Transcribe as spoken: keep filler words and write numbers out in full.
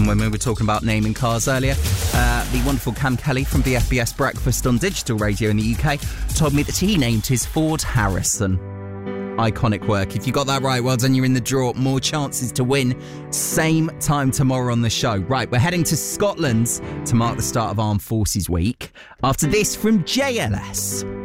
And when we were talking about naming cars earlier, uh, the wonderful Cam Kelly from B F B S Breakfast on digital radio in the U K told me that he named his Ford Harrison. Iconic work. If you got that right, well done, you're in the draw. More chances to win. Same time tomorrow on the show. Right, we're heading to Scotland to mark the start of Armed Forces Week. After this from J L S.